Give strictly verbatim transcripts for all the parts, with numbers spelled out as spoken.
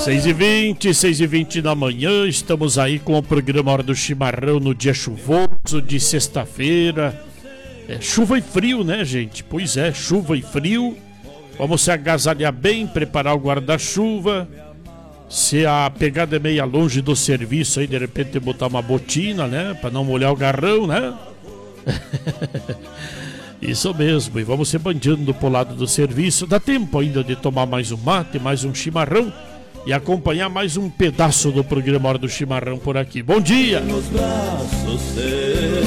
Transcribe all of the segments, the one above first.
seis e vinte, seis e vinte da manhã, estamos aí com o programa Hora do Chimarrão no dia chuvoso de sexta-feira. É chuva e frio, né, gente? Pois é, chuva e frio. Vamos se agasalhar bem, preparar o guarda-chuva. Se a pegada é meia longe do serviço aí, de repente botar uma botina, né? Pra não molhar o garrão, né? Isso mesmo, e vamos se bandeando pro lado do serviço. Dá tempo ainda de tomar mais um mate, mais um chimarrão e acompanhar mais um pedaço do programa Hora do Chimarrão por aqui. Bom dia! Nos braços seus,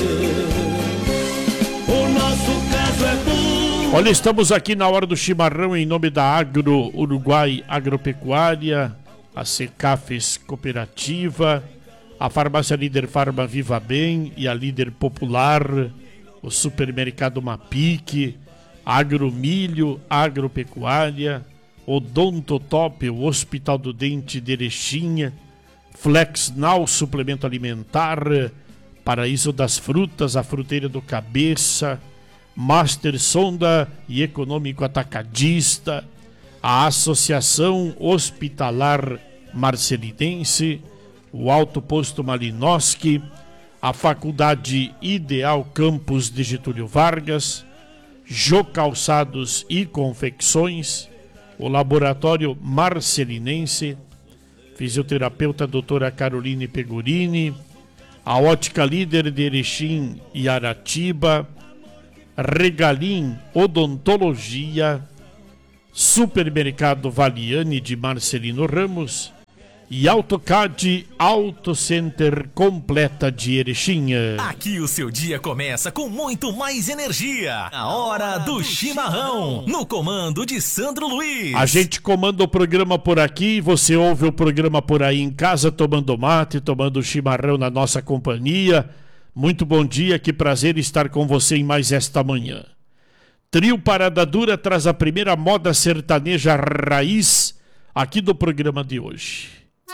o nosso caso é bom. Olha, estamos aqui na Hora do Chimarrão em nome da Agro Uruguai Agropecuária, a Secafes Cooperativa, a Farmácia Líder Farma Viva Bem e a Líder Popular, o Supermercado Mapique, Agromilho, Agropecuária, Odonto Top, o Hospital do Dente de Erechinha, Flexnal Suplemento Alimentar, Paraíso das Frutas, a Fruteira do Cabeça, Master Sonda e Econômico Atacadista, a Associação Hospitalar Marcelinense, o Alto Posto Malinowski, a Faculdade Ideal Campus de Getúlio Vargas, Jô Calçados e Confecções, o Laboratório Marcelinense, fisioterapeuta doutora Caroline Pegorini, a Ótica Líder de Erechim e Aratiba, Regalim Odontologia, Supermercado Valiane de Marcelino Ramos e AutoCAD Auto Center Completa de Erechinha. Aqui o seu dia começa com muito mais energia. A Hora do Chimarrão, no comando de Sandro Luiz. A gente comanda o programa por aqui, você ouve o programa por aí em casa, tomando mate, tomando chimarrão na nossa companhia. Muito bom dia, que prazer estar com você em mais esta manhã. Trio Parada Dura traz a primeira moda sertaneja raiz aqui do programa de hoje.